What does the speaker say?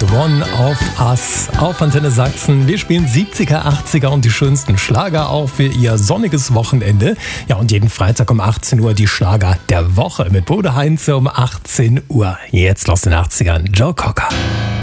und One of Us auf Antenne Sachsen. Wir spielen 70er, 80er und die schönsten Schlager auch für Ihr sonniges Wochenende. Ja, und jeden Freitag um 18 Uhr die Schlager der Woche mit Bode Heinze um 18 Uhr. Jetzt aus den 80ern, Joe Cocker.